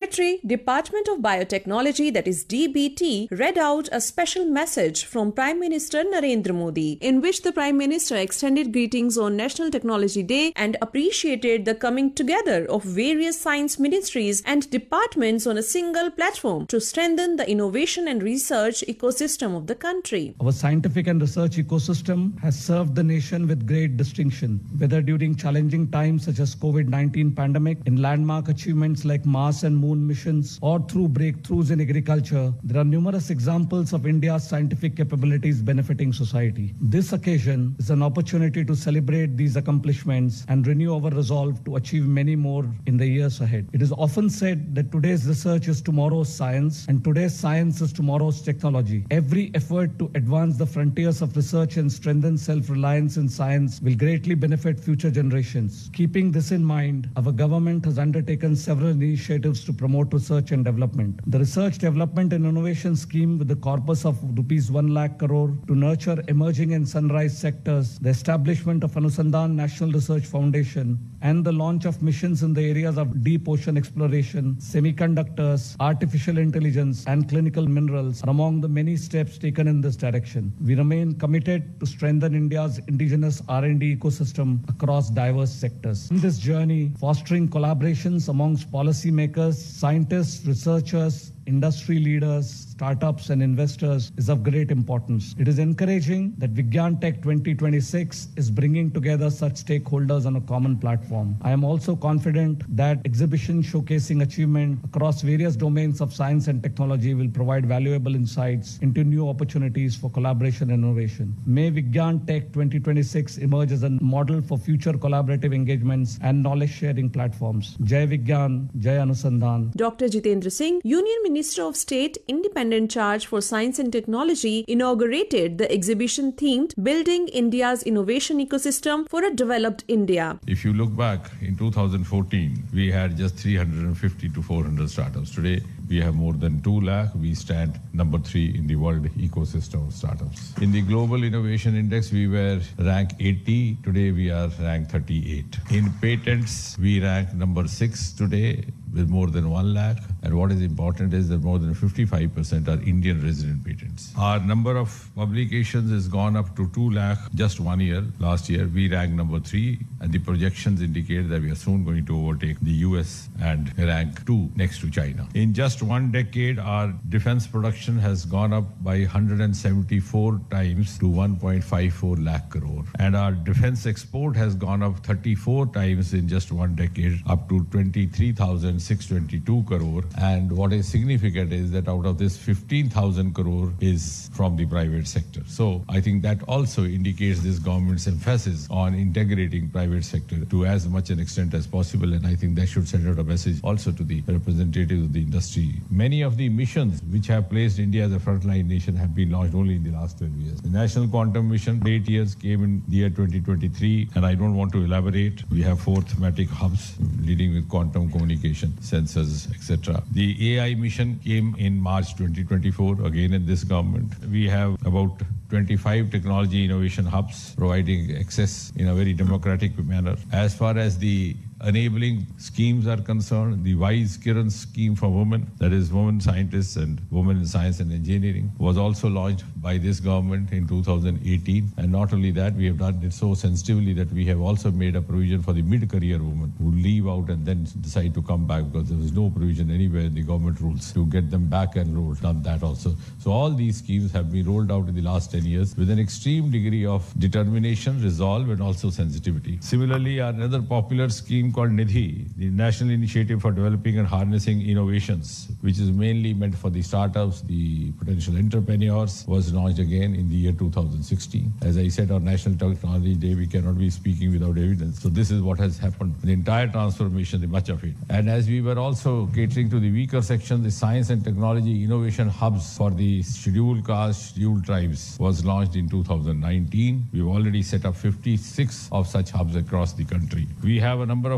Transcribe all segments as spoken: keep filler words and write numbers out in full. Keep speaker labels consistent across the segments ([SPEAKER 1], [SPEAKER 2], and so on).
[SPEAKER 1] Secretary, Department of Biotechnology, that is D B T, read out a special message from Prime Minister Narendra Modi, in which the Prime Minister extended greetings on National Technology Day and appreciated the coming together of various science ministries and departments on a single platform to strengthen the innovation and research ecosystem of the country.
[SPEAKER 2] Our scientific and research ecosystem has served the nation with great distinction, whether during challenging times such as COVID nineteen pandemic, in landmark achievements like Mars and Moon missions, or through breakthroughs in agriculture. There are numerous examples of India's scientific capabilities benefiting society. This occasion is an opportunity to celebrate these accomplishments and renew our resolve to achieve many more in the years ahead. It is often said that today's research is tomorrow's science and today's science is tomorrow's technology. Every effort to advance the frontiers of research and strengthen self-reliance in science will greatly benefit future generations. Keeping this in mind, our government has undertaken several initiatives to promote research and development. The Research Development and Innovation Scheme, with the corpus of rupees one lakh crore to nurture emerging and sunrise sectors, the establishment of Anusandhan National Research Foundation, and the launch of missions in the areas of deep ocean exploration, semiconductors, artificial intelligence, and clinical minerals are among the many steps taken in this direction. We remain committed to strengthen India's indigenous R and D ecosystem across diverse sectors. In this journey, fostering collaborations amongst policymakers, scientists, researchers, industry leaders, startups and investors is of great importance. It is encouraging that Vigyan Tech twenty twenty-six is bringing together such stakeholders on a common platform. I am also confident that exhibition showcasing achievement across various domains of science and technology will provide valuable insights into new opportunities for collaboration and innovation. May Vigyan Tech twenty twenty-six emerge as a model for future collaborative engagements and knowledge-sharing platforms. Jai Vigyan, Jai Anusandhan.
[SPEAKER 1] Doctor Jitendra Singh, Union Minister of State, Independent Charge for Science and Technology, inaugurated the exhibition themed Building India's Innovation Ecosystem for a Developed India.
[SPEAKER 3] If you look back in two thousand fourteen, we had just three hundred fifty to four hundred startups. Today, we have more than two lakh. We stand number three in the world ecosystem of startups. In the Global Innovation Index, we were ranked eighty. Today, we are ranked thirty-eight. In patents, we rank number six today with more than one lakh. And what is important is that more than fifty-five percent are Indian resident patents. Our number of publications has gone up to two lakh just one year. Last year, we ranked number three, and the projections indicate that we are soon going to overtake the U S and rank two next to China. In just one decade, our defense production has gone up by one hundred seventy-four times to one point five four lakh crore. And our defense export has gone up thirty-four times in just one decade, up to twenty-three thousand six hundred twenty-two crore. And what is significant is that out of this, fifteen thousand crore is from the private sector. So I think that also indicates this government's emphasis on integrating private sector to as much an extent as possible. And I think that should send out a message also to the representatives of the industry. Many of the missions which have placed India as a frontline nation have been launched only in the last twelve years. The National Quantum Mission, eight years, came in the year twenty twenty-three. And I don't want to elaborate. We have four thematic hubs leading with quantum communication, sensors, et cetera. The A I mission came in March twenty twenty-four, again in this government. We have about twenty-five technology innovation hubs providing access in a very democratic manner. As far as the enabling schemes are concerned, the WISE Kiran scheme for women, that is women scientists and women in science and engineering, was also launched by this government in two thousand eighteen. And not only that, we have done it so sensitively that we have also made a provision for the mid-career women who leave out and then decide to come back, because there was no provision anywhere in the government rules to get them back enrolled. Done that also. So all these schemes have been rolled out in the last ten years with an extreme degree of determination, resolve, and also sensitivity. Similarly, another popular scheme called Nidhi, the National Initiative for Developing and Harnessing Innovations, which is mainly meant for the startups, the potential entrepreneurs, was launched again in the year two thousand sixteen. As I said, on National Technology Day, we cannot be speaking without evidence. So this is what has happened. The entire transformation, the much of it. And as we were also catering to the weaker section, the Science and Technology Innovation Hubs for the scheduled caste, scheduled tribes was launched in two thousand nineteen. We've already set up fifty-six of such hubs across the country. We have a number of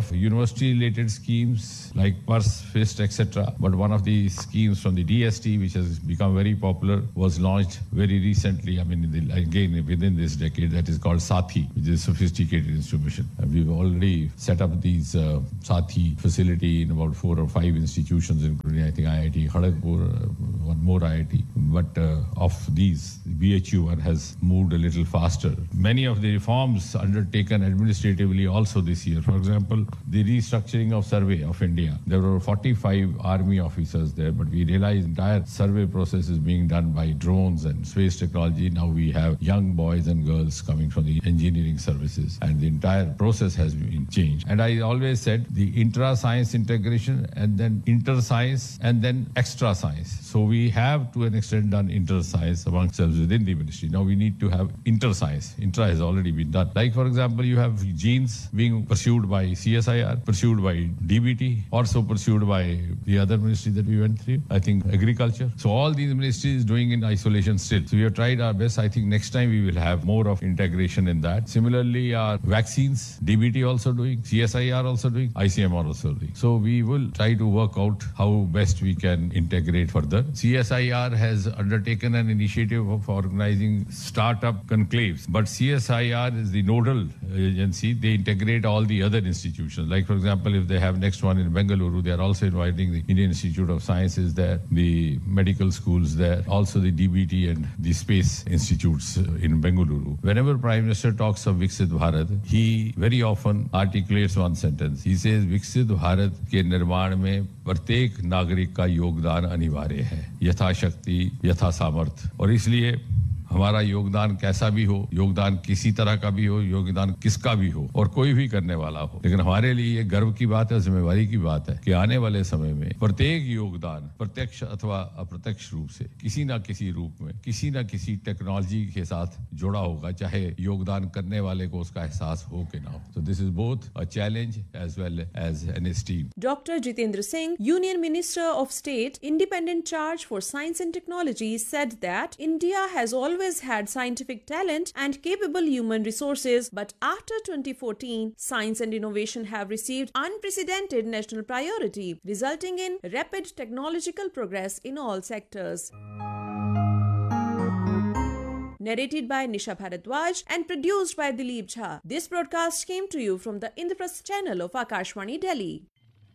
[SPEAKER 3] of university-related schemes like Purse, Fist, et cetera. But one of the schemes from the D S T, which has become very popular, was launched very recently. I mean, in the, again within this decade, that is called Sathi, which is sophisticated instrumentation. And we've already set up these uh, Sathi facility in about four or five institutions, including I think I I T Kharagpur, uh, one more I I T. But uh, of these, B H U one has moved a little faster. Many of the reforms undertaken administratively also this year. For example, the restructuring of survey of India. There were forty-five army officers there, but we realized the entire survey process is being done by drones and space technology. Now we have young boys and girls coming from the engineering services, and the entire process has been changed. And I always said the intra-science integration and then inter-science and then extra-science. So we have to an extent done inter-science among ourselves within the ministry. Now we need to have inter-science. Intra has already been done. Like for example, you have genes being pursued by C S I R, pursued by D B T, also pursued by the other ministry that we went through, I think agriculture. So all these ministries doing in isolation still. So we have tried our best. I think next time we will have more of integration in that. Similarly, our vaccines, D B T also doing, C S I R also doing, I C M R also doing. So we will try to work out how best we can integrate further. C S I R has undertaken an initiative of organizing startup conclaves, but C S I R is the nodal agency. They integrate all the other institutions. Like for example, if they have next one in Bengaluru, they are also inviting the Indian Institute of Sciences there, the medical schools there, also the D B T and the space institutes in Bengaluru. Whenever Prime Minister talks of Viksit Bharat, he very often articulates one sentence. He says, Viksit Bharat के निर्माण में प्रत्येक नागरिक का योगदान अनिवार्य है, यथाशक्ति यथा सामर्थ्य. और इसलिए हमारा योगदान कैसा भी हो, योगदान किसी तरह का भी हो, योगदान किसका भी हो और कोई भी करने वाला हो, लेकिन हमारे लिए ये गर्व की बात है, जिम्मेवारी की बात है कि आने वाले समय में प्रत्येक योगदान प्रत्यक्ष अथवा अप्रत्यक्ष रूप से किसी ना किसी रूप में किसी ना किसी टेक्नोलॉजी के साथ जुड़ा होगा, चाहे योगदान करने वाले को उसका एहसास हो कि ना हो. So this is both a challenge as well as an esteem.
[SPEAKER 1] Doctor Jitendra Singh, Union Minister of State, Independent Charge for Science and Technology, said that India has always had scientific talent and capable human resources, but after twenty fourteen, science and innovation have received unprecedented national priority, resulting in rapid technological progress in all sectors. Narrated by Nisha Bharadwaj and produced by Dilip Jha. This broadcast came to you from the Indraprastha channel of Akashvani, Delhi.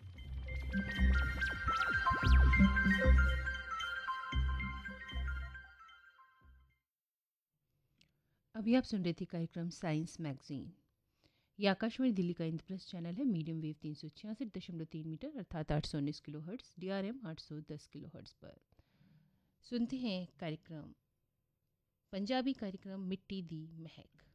[SPEAKER 4] अभी आप सुन रहे थे कार्यक्रम science magazine. ये आकाशवाणी दिल्ली का Indraprastha channel है. Medium wave तीन सौ छियासठ दशमलव तीन मीटर अर्थात आठ सौ उन्नीस kilo hertz, D R M आठ सौ दस किलो हर्ट्स पर सुनते हैं कार्यक्रम पंजाबी कार्यक्रम मिट्टी दी महक.